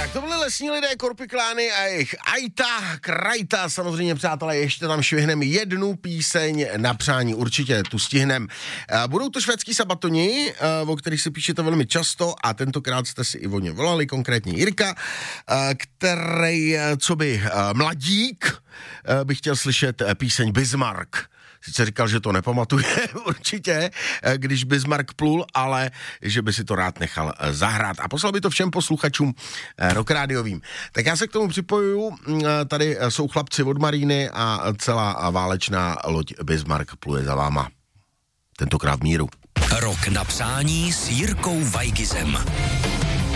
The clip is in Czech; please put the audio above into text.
Tak to byly Lesní lidé, Korpiklány a jejich Ajta, Krajta, samozřejmě přátelé, ještě tam švihnem jednu píseň na přání, určitě tu stihnem. Budou to švédský sabatoni, o kterých si píšete velmi často a tentokrát jste si i o ně volali, konkrétně Jirka, který, co by mladík, by chtěl slyšet píseň Bismarck. Sice říkal, že to nepamatuje určitě, když Bismarck plul, ale že by si to rád nechal zahrát. A poslal by to všem posluchačům Rock Rádiovým. Tak já se k tomu připojuju. Tady jsou chlapci od Maríny a celá válečná loď Bismarck pluje za váma. Tentokrát v míru. Rok na přání s Jirkou Vajgizem.